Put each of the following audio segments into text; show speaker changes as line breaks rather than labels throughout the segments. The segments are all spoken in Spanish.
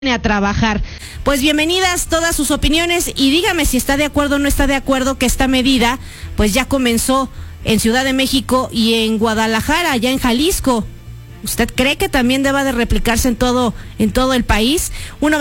a trabajar. Pues bienvenidas todas sus opiniones y dígame si está de acuerdo o no está de acuerdo que esta medida pues ya comenzó en Ciudad de México y en Guadalajara, allá en Jalisco. ¿Usted cree que también deba de replicarse en todo el país?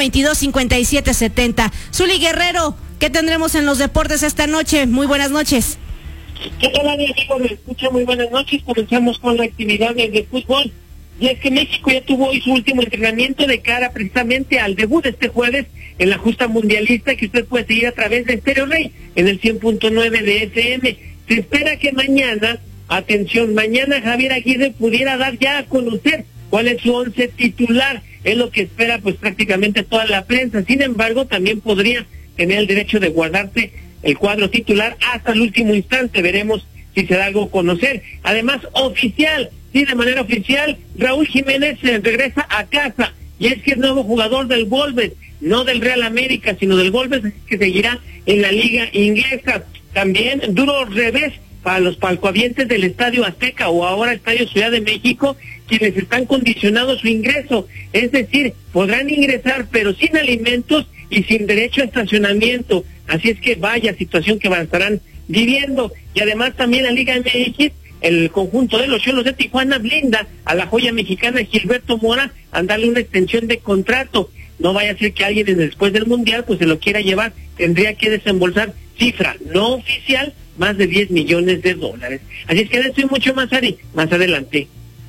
1-22-57-70. Zuli Guerrero, ¿qué tendremos en los deportes esta noche? Muy buenas noches.
¿Qué tal, amigo? Me escucha, muy buenas noches. Comenzamos con la actividad de fútbol. Y es que México ya tuvo hoy su último entrenamiento de cara precisamente al debut este jueves en la justa mundialista que usted puede seguir a través de Stereo Rey en el 100.9 de FM. Se espera que mañana, atención, mañana Javier Aguirre pudiera dar ya a conocer cuál es su 11 titular. Es lo que espera pues prácticamente toda la prensa. Sin embargo, también podría tener el derecho de guardarse el cuadro titular hasta el último instante. Veremos si se da algo a conocer. Además, oficial. Sí, de manera oficial, Raúl Jiménez regresa a casa, y es que es nuevo jugador del Wolves, no del Real América, sino del Wolves, que seguirá en la liga inglesa. También duro revés para los palcoavientes del Estadio Azteca, o ahora Estadio Ciudad de México, quienes están condicionados su ingreso, es decir, podrán ingresar, pero sin alimentos y sin derecho a estacionamiento. Así es que vaya situación que estarán viviendo. Y además también la Liga MX, el conjunto de los Xolos de Tijuana blinda a la joya mexicana Gilberto Mora a darle una extensión de contrato. No vaya a ser que alguien después del Mundial pues se lo quiera llevar. Tendría que desembolsar cifra no oficial, más de $10 millones. Así es que esto y mucho más, Ari, más adelante.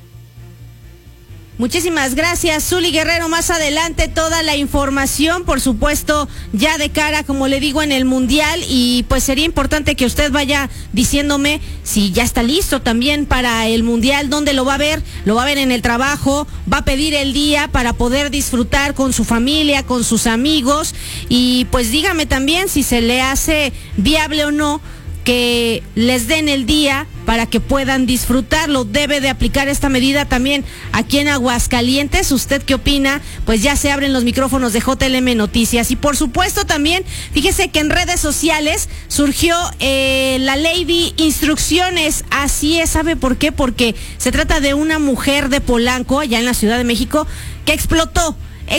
Muchísimas gracias, Zuli Guerrero. Más adelante toda la información, por supuesto, ya de cara, como le digo, en el Mundial. Y pues sería importante que usted vaya diciéndome si ya está listo también para el Mundial, dónde lo va a ver. Lo va a ver en el trabajo, va a pedir el día para poder disfrutar con su familia, con sus amigos. Y pues dígame también si se le hace viable o no que les den el día para que puedan disfrutarlo. Debe de aplicar esta medida también aquí en Aguascalientes. ¿Usted qué opina? Pues ya se abren los micrófonos de JLM Noticias. Y por supuesto también, fíjese que en redes sociales surgió la Lady Instrucciones. Así es, ¿sabe por qué? Porque se trata de una mujer de Polanco, allá en la Ciudad de México, que explotó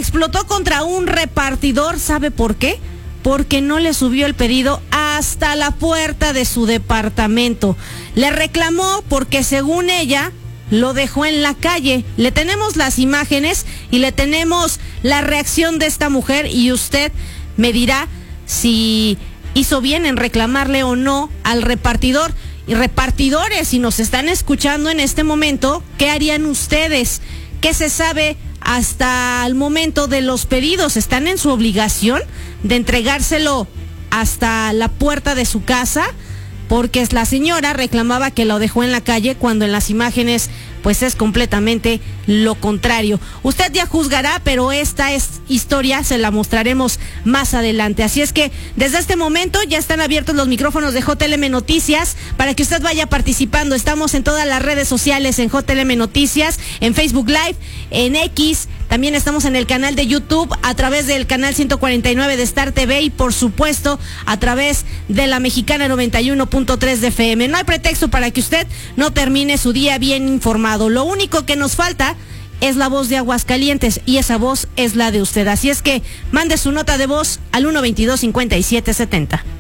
contra un repartidor. ¿Sabe por qué? Porque no le subió el pedido hasta la puerta de su departamento. Le reclamó porque, según ella, lo dejó en la calle. Le tenemos las imágenes y le tenemos la reacción de esta mujer, y usted me dirá si hizo bien en reclamarle o no al repartidor. Y repartidores, si nos están escuchando en este momento, ¿qué harían ustedes? ¿Qué se sabe hasta el momento de los pedidos? ¿Están en su obligación de entregárselo hasta la puerta de su casa? Porque la señora reclamaba que lo dejó en la calle, cuando en las imágenes pues es completamente lo contrario. Usted ya juzgará, pero esta historia se la mostraremos más adelante. Así es que desde este momento ya están abiertos los micrófonos de JLM Noticias para que usted vaya participando. Estamos en todas las redes sociales en JLM Noticias, en Facebook Live, en X. También estamos en el canal de YouTube, a través del canal 149 de Star TV y por supuesto a través de la Mexicana 91.3 de FM. No hay pretexto para que usted no termine su día bien informado. Lo único que nos falta es la voz de Aguascalientes, y esa voz es la de usted. Así es que mande su nota de voz al 1-22-57-70.